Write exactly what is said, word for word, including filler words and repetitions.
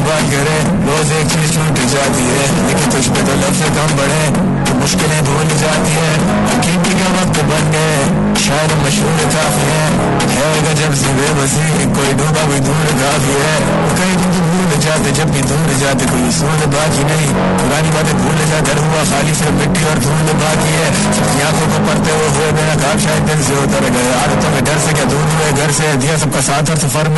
बात करे रोज एक चीज छूट जाती है, लेकिन तुझ पे तो लफ्ज़ कम बढ़े तो मुश्किलें भूल जाती है। हकीकी के वक्त बन गए शायर मशहूर काफी है, है गजब सी बेबसी कोई डूबा भी दूर काफी है। कई दिन तो भूल जाते जब भी दूर जाते कोई सूल बाकी नहीं, पुरानी बातें भूल जा घर हुआ खाली सिर्फ मिट्टी और धूल बाकी है। सबकी आंखों को पढ़ते हुए हुए मेरा काम शायद दिल से उतर गए, आदतों में डर से क्या दूर हुए घर से दिया सबका साथ और सफर में